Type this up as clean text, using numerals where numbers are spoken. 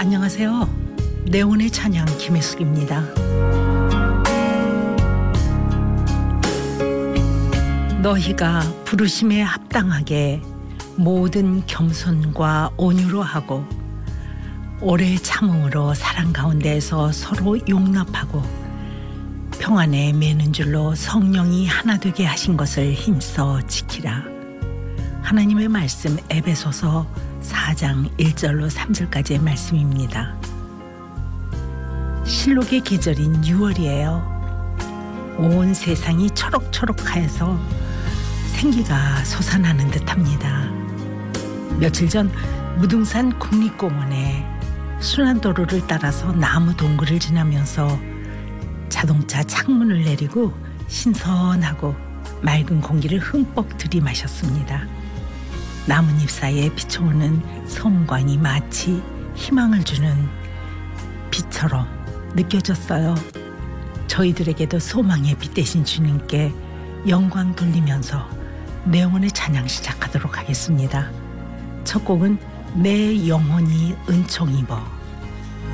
안녕하세요. 내온의 찬양 김혜숙입니다. 너희가 부르심에 합당하게 모든 겸손과 온유로 하고 오래 참음으로 사랑 가운데에서 서로 용납하고 평안에 매는 줄로 성령이 하나 되게 하신 것을 힘써 지키라. 하나님의 말씀 에베소서 4장 1절로 3절까지의 말씀입니다. 실록의 계절인 6월이에요. 온 세상이 초록초록하여서 생기가 솟아나는 듯합니다. 며칠 전 무등산 국립공원에 순환도로를 따라서 나무 동굴을 지나면서 자동차 창문을 내리고 신선하고 맑은 공기를 흠뻑 들이마셨습니다. 나뭇잎 사이에 비춰오는 섬광이 마치 희망을 주는 빛처럼 느껴졌어요. 저희들에게도 소망의 빛 대신 주님께 영광 돌리면서 내온의 찬양 시작하도록 하겠습니다. 첫 곡은 내 영혼이 은총 입어.